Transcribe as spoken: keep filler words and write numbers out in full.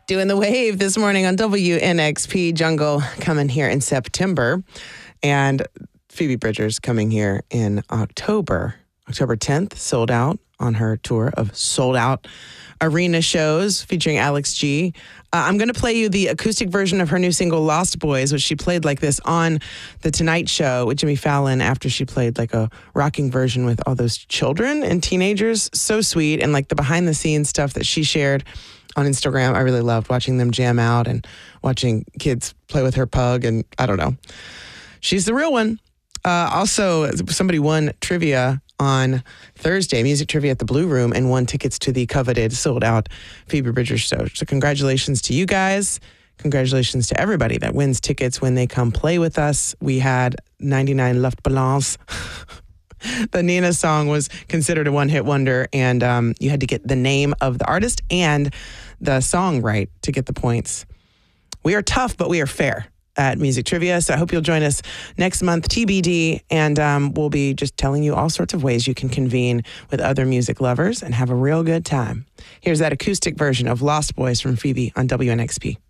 Doing the wave this morning on W N X P. Jungle coming here in September. And Phoebe Bridgers coming here in October. October tenth, sold out on her tour of sold out arena shows featuring Alex G. Uh, I'm going to play you the acoustic version of her new single, Lost Boys, which she played like this on The Tonight Show with Jimmy Fallon after she played like a rocking version with all those children and teenagers. So sweet. And like the behind the scenes stuff that she shared on Instagram, I really loved watching them jam out and watching kids play with her pug. And I don't know. She's the real one. Uh, also, somebody won trivia on Thursday, music trivia at the Blue Room, and won tickets to the coveted, sold-out Phoebe Bridgers show. So congratulations to you guys. Congratulations to everybody that wins tickets when they come play with us. We had ninety-nine Luftballons. The Nina song was considered a one-hit wonder, and um, you had to get the name of the artist and the song right to get the points. We are tough, but we are fair at Music Trivia, so I hope you'll join us next month, T B D, and um, we'll be just telling you all sorts of ways you can convene with other music lovers and have a real good time. Here's that acoustic version of Lost Boys from Phoebe on W N X P.